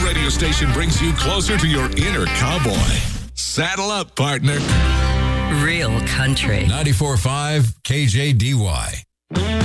radio station brings you closer to your inner cowboy. Saddle up, partner. Real country. 94.5 KJDY.